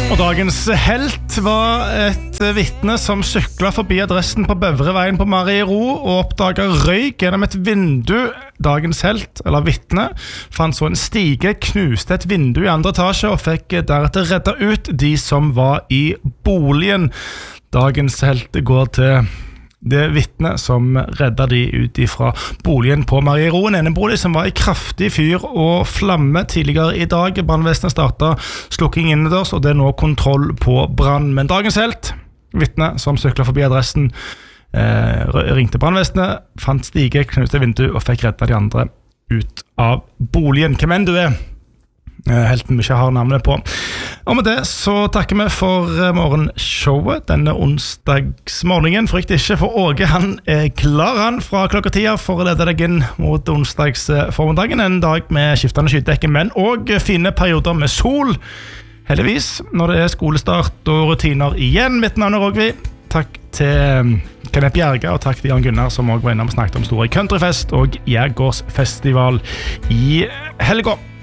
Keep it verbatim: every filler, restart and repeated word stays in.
Og dagens helt var et vittne som syklet forbi adressen på Bøvreveien på Mariero og oppdaget røyk gjennom et vindu. Dagens helt, eller vittne, fant så en stige, knuste et vindu i andre etasje og fikk deretter reddet ut de som var i boligen. Dagens helt går til det vittne som reddet de ut ifra boligen på Mariero, en enebolig som var i kraftig fyr og flamme tidligere i dag. Brannvesenet startet slukking innendørs, og det er nå kontroll på brann. Men dagens helt, vittne som syklet forbi adressen, eh, ringte brannvesenet, fant stige, knuste vindu og fikk reddet de andre ut av boligen. Hvem enn du er, helten vi ikke har navnet på. Og med det så takker vi for morgenshowet denne onsdagsmorgenen. Frykt ikke, for Åge han er klar han fra klokka tida for å lede deg inn mot onsdagsformiddagen. En dag med skiftende skydekke, men også fine perioder med sol. Heldigvis, når det er skolestart og rutiner igjen. Mitt navn er Rogvi. Takk til Kenneth Bjerge, og takk til Jan Gunnar som også var innom og snakket om store countryfest og Jægårdsfestival i helga.